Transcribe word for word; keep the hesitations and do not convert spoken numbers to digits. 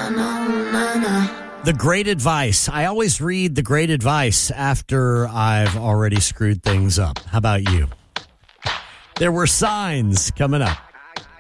The Great Advice. I always read The Great Advice after I've already screwed things up. How about you? There were signs coming up.